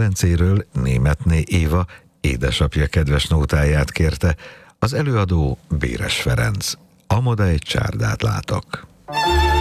Lelencéről Németné Éva édesapja kedves nótáját kérte, az előadó Béres Ferenc. A moda egy csárdát látok.